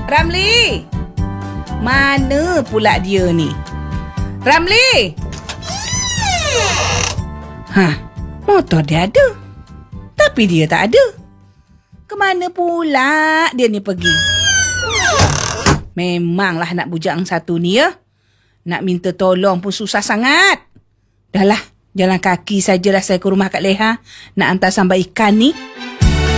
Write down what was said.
Ramli! Mana pula dia ni? Ramli! Motor dia ada. Tapi dia tak ada. Kemana pula dia ni pergi? Memanglah nak bujak yang satu ni ya. Nak minta tolong pun susah sangat. Dahlah, jalan kaki sajalah saya ke rumah Kak Leha nak hantar sambal ikan ni.